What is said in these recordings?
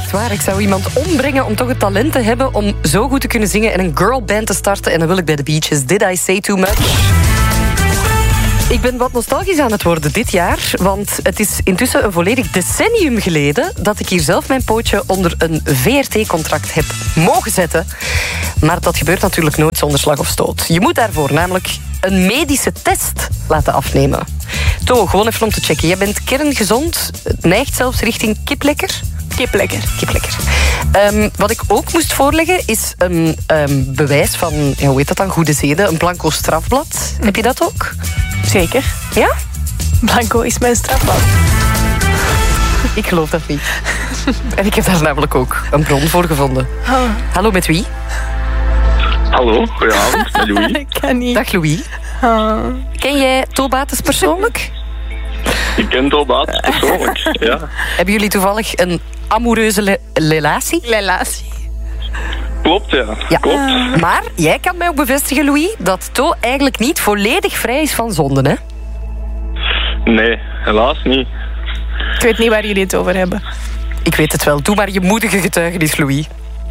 Echt waar, ik zou iemand ombrengen om toch het talent te hebben om zo goed te kunnen zingen en een girlband te starten. En dan wil ik bij de Beaches. Did I say too much? Ik ben wat nostalgisch aan het worden dit jaar, want het is intussen een volledig decennium geleden dat ik hier zelf mijn pootje onder een VRT-contract heb mogen zetten. Maar dat gebeurt natuurlijk nooit zonder slag of stoot. Je moet daarvoor namelijk een medische test laten afnemen. To, gewoon even om te checken. Jij bent kerngezond, neigt zelfs richting kiplekker. Kiplekker. Wat ik ook moest voorleggen is een bewijs van, ja, hoe heet dat dan, goede zeden, een blanco strafblad. Heb je dat ook? Zeker. Ja? Blanco is mijn strafblad. Ik geloof dat niet. En ik heb daar namelijk ook een bron voor gevonden. Oh. Hallo, met wie? Hallo, goedenavond, met Louis. Ik kan niet. Dag Louis. Oh. Ken jij To Bates persoonlijk? Ik ken To Bates persoonlijk, ja. Hebben jullie toevallig een amoureuze relatie? Relatie. Klopt, ja. Klopt. Maar jij kan mij ook bevestigen, Louis, dat To eigenlijk niet volledig vrij is van zonden, hè? Nee, helaas niet. Ik weet niet waar jullie het over hebben. Ik weet het wel. Doe maar je moedige getuigenis, Louis.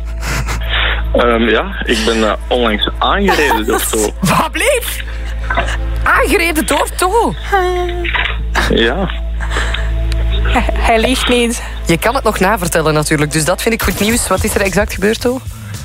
Ja, ik ben onlangs aangereden door To. Wat bleef? Aangereden door To? Ja. Hij liegt niet. Je kan het nog navertellen natuurlijk, dus dat vind ik goed nieuws. Wat is er exact gebeurd, To?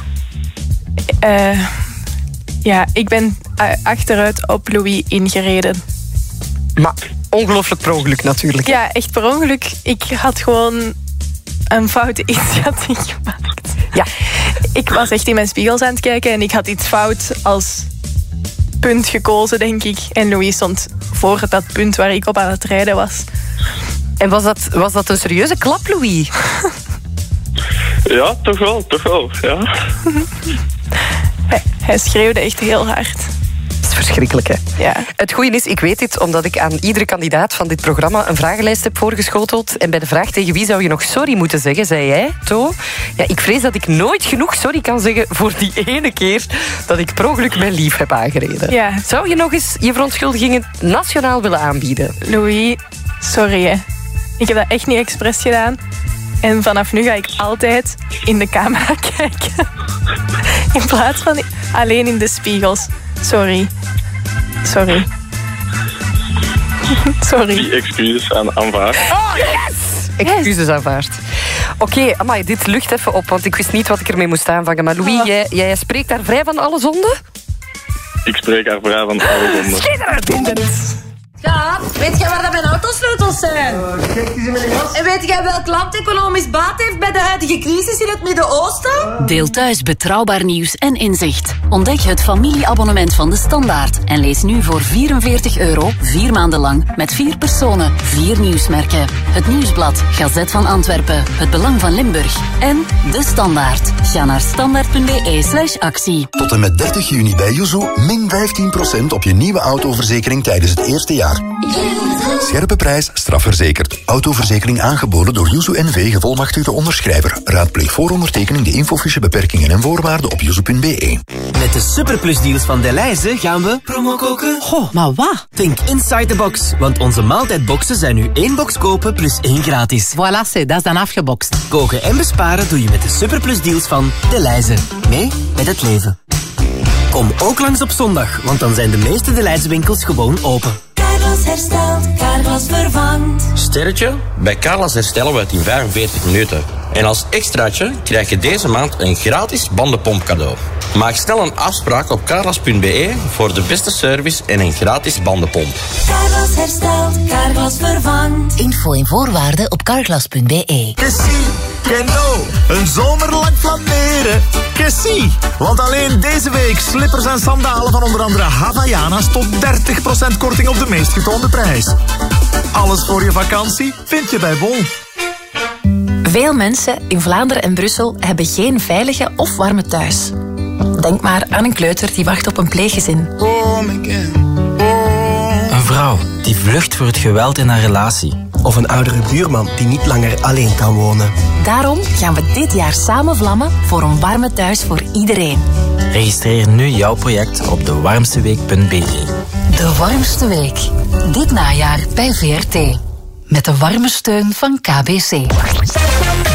Ja, ik ben achteruit op Louis ingereden. Maar ongelooflijk per ongeluk natuurlijk. Ja, echt per ongeluk. Ik had gewoon een foute inschatting gemaakt. Ja. Ik was echt in mijn spiegels aan het kijken en ik had iets fout als punt gekozen, denk ik. En Louis stond voor dat punt waar ik op aan het rijden was. En was dat een serieuze klap, Louis? Ja, toch wel, ja. Hij schreeuwde echt heel hard. Dat is verschrikkelijk, hè? Ja. Het goede is, ik weet dit omdat ik aan iedere kandidaat van dit programma een vragenlijst heb voorgeschoteld. En bij de vraag tegen wie zou je nog sorry moeten zeggen, zei jij, To. Ja, ik vrees dat ik nooit genoeg sorry kan zeggen voor die ene keer dat ik per ongeluk mijn lief heb aangereden. Ja. Zou je nog eens je verontschuldigingen nationaal willen aanbieden? Louis, sorry hè. Ik heb dat echt niet expres gedaan. En vanaf nu ga ik altijd in de camera kijken. In plaats van alleen in de spiegels. Sorry. Die excuses aanvaard. Oh, yes! Excuses aanvaard. Oké, amai, dit lucht even op, want ik wist niet wat ik ermee moest aanvangen. Maar Louis, jij spreekt daar vrij van alle zonden? Ik spreek daar vrij van alle zonden. Schitterend! Ja, weet jij waar dat mijn autosleutels zijn? Kijk, die zijn met een gas. En weet jij welk land economisch baat heeft bij de huidige crisis in het Midden-Oosten? Deel thuis betrouwbaar nieuws en inzicht. Ontdek het familieabonnement van De Standaard. En lees nu voor €44, 4 maanden lang, met 4 personen, 4 nieuwsmerken. Het Nieuwsblad, Gazet van Antwerpen, Het Belang van Limburg en De Standaard. Ga naar standaard.be/actie. Tot en met 30 juni bij Yuzu min 15% op je nieuwe autoverzekering tijdens het eerste jaar. Scherpe prijs, strafverzekerd. Autoverzekering aangeboden door Yuzu NV, gevolmachtigde onderschrijver. Raadpleeg voor ondertekening de infofiche beperkingen en voorwaarden op yuzu.be. Met de superplusdeals van Delhaize gaan we promo koken. Goh, maar wat? Think inside the box, want onze maaltijdboxen zijn nu 1 box kopen plus 1 gratis. Voilà, dat is dan afgebokst. Koken en besparen doe je met de superplusdeals van Delhaize. Mee met het leven. Kom ook langs op zondag, want dan zijn de meeste Delhaize winkels gewoon open. Carglass herstelt, Carglass vervangt. Sterretje? Bij Carglass herstellen we het in 45 minuten. En als extraatje krijg je deze maand een gratis bandenpomp cadeau. Maak snel een afspraak op carglass.be voor de beste service en een gratis bandenpomp. Carglass herstelt, Carglass vervangt. Info en voorwaarden op carglass.be. Keno, een zomer lang flaneren. Kessie, want alleen deze week slippers en sandalen van onder andere Havaianas tot 30% korting op de meest getoonde prijs. Alles voor je vakantie vind je bij Bol. Veel mensen in Vlaanderen en Brussel hebben geen veilige of warme thuis. Denk maar aan een kleuter die wacht op een pleeggezin. Een vrouw die vlucht voor het geweld in haar relatie. Of een oudere buurman die niet langer alleen kan wonen. Daarom gaan we dit jaar samen vlammen voor een warme thuis voor iedereen. Registreer nu jouw project op dewarmsteweek.be. De warmste week. Dit najaar bij VRT. Met de warme steun van KBC.